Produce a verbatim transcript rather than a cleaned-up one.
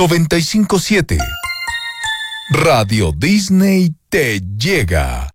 noventa y cinco punto siete. Radio Disney te llega.